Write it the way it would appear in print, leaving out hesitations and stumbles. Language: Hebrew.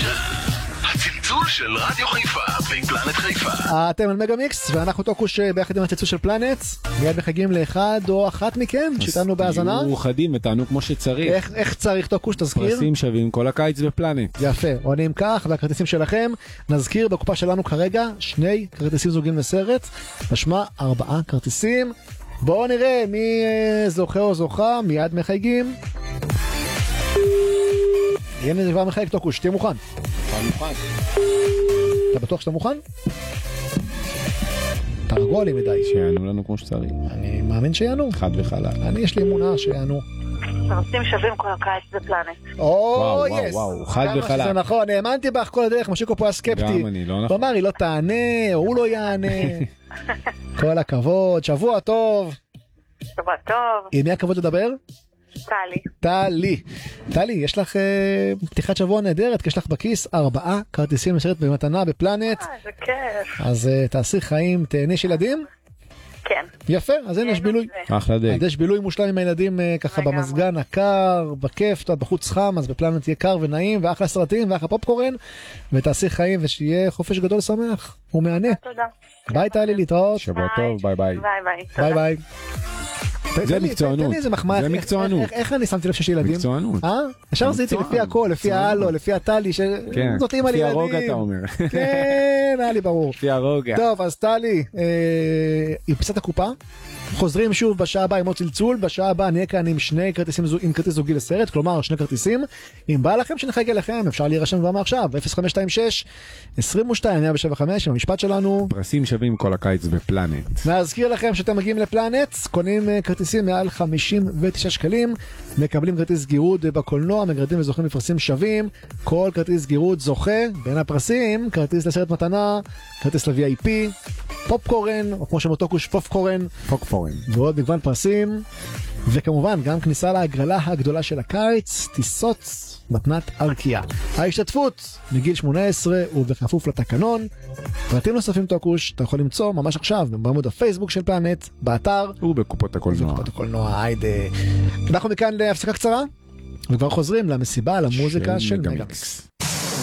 הצלצול של רדיו חיפה בפלנט חיפה. אתם על מגה מיקס, ואנחנו תוקוש ביחד עם הצלצול של פלנט. מיד מחגים לאחד או אחת מכם שאיתנו בהאזנה. תהיו חדים ותענו כמו שצריך. איך צריך תוקוש, תזכיר? פרסים שווים כל הקיץ בפלנט. יפה, עונים כך, והכרטיסים שלכם, נזכיר בקופה שלנו כרגע 2 כרטיסים זוגים לסרט, משמע 4 כרטיסים. בואו נראה מי זוכה או זוכה, מיד מחייגים. הנה כבר מחייג תוקוש, תהיה מוכן. מוכן. אתה בטוח שאתה מוכן? אתה רגוע לי מדי. שיענו לנו כמו שצריך. אני מאמין שיענו. חד וחלק. יש לי אמונה שיענו. פרסים שווים כל הקיץ בפלנט. וואו, חד וחלק. זה נכון, האמנתי בך כל הדרך, משיקו פה הסקפטי. גם אני, לא נכון. הוא אמר, היא לא תענה, או הוא לא יענה. כל הכבוד, שבוע טוב. שבוע טוב. עם מי הכבוד לדבר? טלי, יש לך פתיחת שבוע נהדרת, כי יש לך בכיס 4 כרטיסים לסרט במתנה בפלנט. זה כיף. אז תעשי חיים, תהניש ילדים? כן. יפה, אז הנה יש בילוי. אחלה דייק. יש בילוי מושלם עם הילדים ככה במזגן הקר, בכיף, בחוץ חם, אז בפלנט יהיה קר ונעים, ואחלה סרטים, ואחלה פופקורן, ותעשי חיים ושיהיה חופש גדול שמח. הוא מענה. תודה. ביי טלי, להתראות. שבוע טוב, ביי ביי. ביי ביי. זה מקצוענות. זה מקצוענות. איך אני שמתי לב שיש ילדים? מקצוענות. ישר זיהיתי לפי הכל, לפי האלו, לפי הטלי, זאת אימא לילדים. לפי הרוגע אתה אומר. כן, היה לי ברור. לפי הרוגע. טוב, אז טלי, עם פיסת הקופה, חוזרים שוב בשעה הבאה עם עוד צלצול, בשעה הבאה נהיה כאן עם 2 כרטיסים, עם כרטיס זוגי לסרט, כלומר 2 כרטיסים. אם בא לכם שנחייג אליכם, אפשר להירשם כבר מעכשיו, 0526-22-175, עם המשפט שלנו. פרסים שווים כל הקיץ בפלנט. נזכיר לכם שאתם מגיעים לפלנט, קונים כרטיסים מעל 59 שקלים, מקבלים כרטיס גירוד בקולנוע, מגרדים וזוכים לפרסים שווים, כל כרטיס גירוד זוכה, בין הפרסים, כרטיס לסרט מתנה, כרטיס ל-VIP, פופקורן, או כמו שמותוקוש פופקורן, ועוד מגוון פרסים, וכמובן גם כניסה להגרלה הגדולה של הקיץ, טיסות מתנת ארקיע. ההשתתפות מגיל 18 ובכפוף לתקנון. פרטים נוספים תוקוש אתה יכול למצוא ממש עכשיו בעמוד הפייסבוק של פלנט, באתר ובקופות הקולנוע. אנחנו מכאן להפסקה קצרה וכבר חוזרים למסיבה, למוזיקה של מגה מיקס.